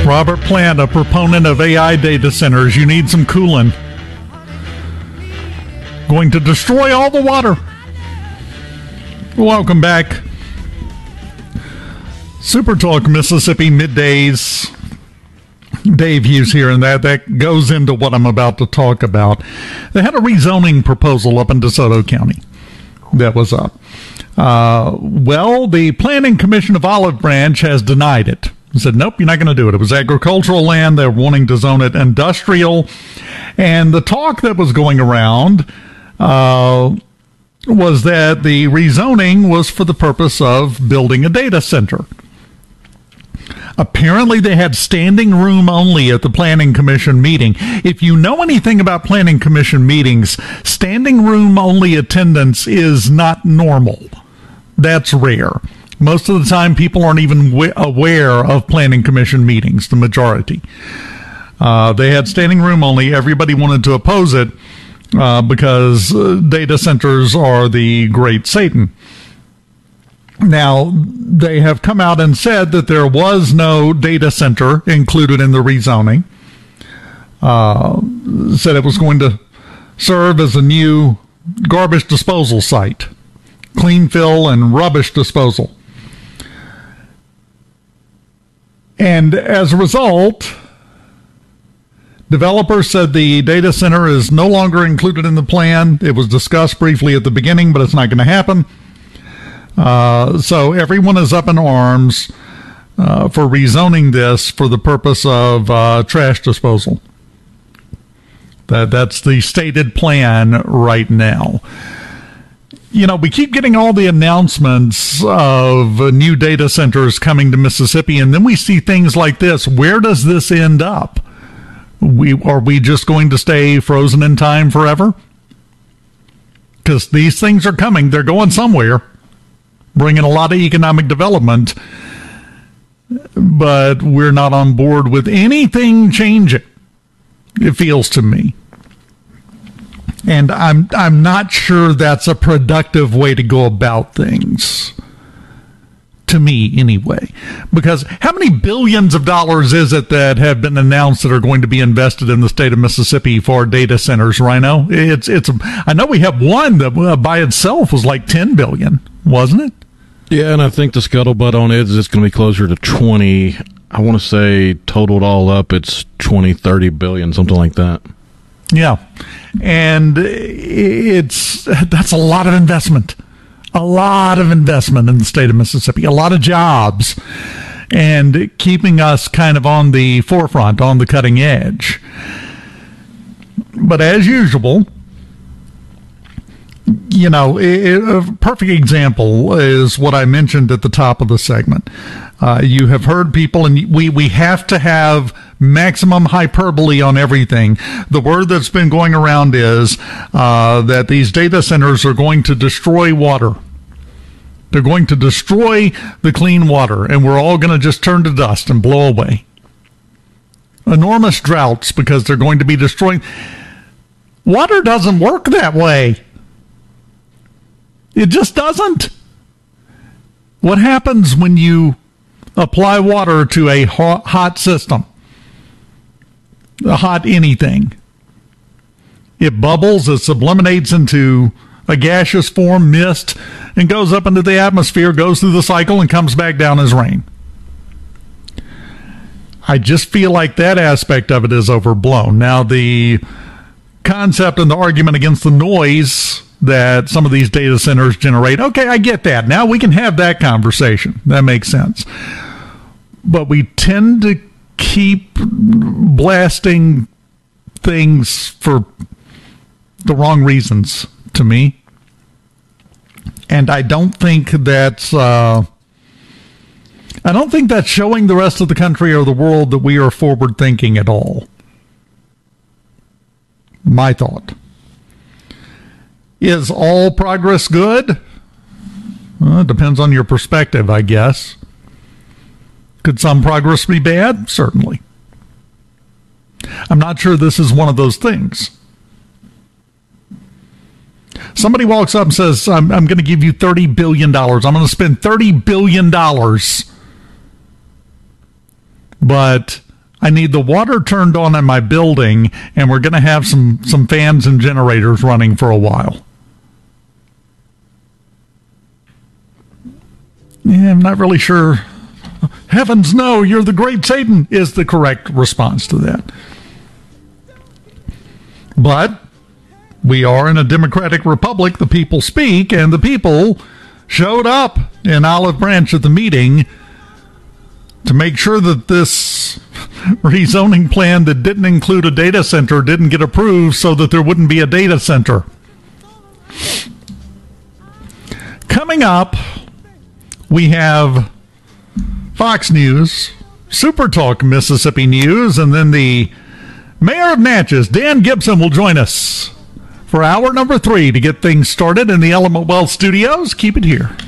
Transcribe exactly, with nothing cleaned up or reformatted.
Robert Plant, a proponent of A I data centers. You need some cooling. Going to destroy all the water. Welcome back. Super Talk Mississippi Middays. Dave Hughes here, and that, that goes into what I'm about to talk about. They had a rezoning proposal up in DeSoto County that was up. Uh, well, the Planning Commission of Olive Branch has denied it. They said, nope, you're not going to do it. It was agricultural land. They're wanting to zone it industrial. And the talk that was going around uh, was that the rezoning was for the purpose of building a data center. Apparently, they had standing room only at the Planning Commission meeting. If you know anything about Planning Commission meetings, standing room only attendance is not normal. That's rare. Most of the time, people aren't even w- aware of Planning Commission meetings, the majority. Uh, they had standing room only. Everybody wanted to oppose it uh, because uh, data centers are the great Satan. Now, they have come out and said that there was no data center included in the rezoning. Uh, said it was going to serve as a new garbage disposal site, clean fill and rubbish disposal. And as a result, developers said the data center is no longer included in the plan. It was discussed briefly at the beginning, but it's not going to happen. Uh, so everyone is up in arms uh, for rezoning this for the purpose of uh, trash disposal. That that's the stated plan right now. You know, we keep getting all the announcements of uh, new data centers coming to Mississippi, and then we see things like this. Where does this end up? We are we just going to stay frozen in time forever? Because these things are coming. They're going somewhere, bringing a lot of economic development, but we're not on board with anything changing, it feels to me. And I'm I'm not sure that's a productive way to go about things, to me anyway. Because how many billions of dollars is it that have been announced that are going to be invested in the state of Mississippi for data centers, Rhino? It's it's I know we have one that uh, by itself was like ten billion, wasn't it? Yeah, and I think the scuttlebutt on it is it's going to be closer to twenty. I want to say totaled all up, it's twenty, thirty billion, something like that. Yeah. And it's that's a lot of investment. A lot of investment in the state of Mississippi. A lot of jobs. And keeping us kind of on the forefront, on the cutting edge. But as usual, you know, it, a perfect example is what I mentioned at the top of the segment. Uh, you have heard people, and we, we have to have maximum hyperbole on everything. The word that's been going around is uh, that these data centers are going to destroy water. They're going to destroy the clean water, and we're all going to just turn to dust and blow away. Enormous droughts because they're going to be destroying. Water doesn't work that way. It just doesn't. What happens when you apply water to a hot, hot system? A hot anything. It bubbles, it sublimates into a gaseous form, mist, and goes up into the atmosphere, goes through the cycle, and comes back down as rain. I just feel like that aspect of it is overblown. Now, the concept and the argument against the noise that some of these data centers generate, okay, I get that. Now we can have that conversation. That makes sense. But we tend to keep blasting things for the wrong reasons, to me. And I don't think that's uh, I don't think that's showing the rest of the country or the world that we are forward thinking at all. My thought. Is all progress good? Well, it depends on your perspective, I guess. Could some progress be bad? Certainly. I'm not sure this is one of those things. Somebody walks up and says, I'm, I'm going to give you thirty billion dollars. I'm going to spend thirty billion dollars. But I need the water turned on in my building, and we're going to have some, some fans and generators running for a while. Yeah, I'm not really sure. Heavens no, you're the great Satan is the correct response to that. But we are in a democratic republic. The people speak, and the people showed up in Olive Branch at the meeting to make sure that this rezoning plan that didn't include a data center didn't get approved so that there wouldn't be a data center. Coming up, we have Fox News, Super Talk Mississippi News, and then the Mayor of Natchez, Dan Gibson, will join us for hour number three to get things started in the Element Wealth Studios. Keep it here.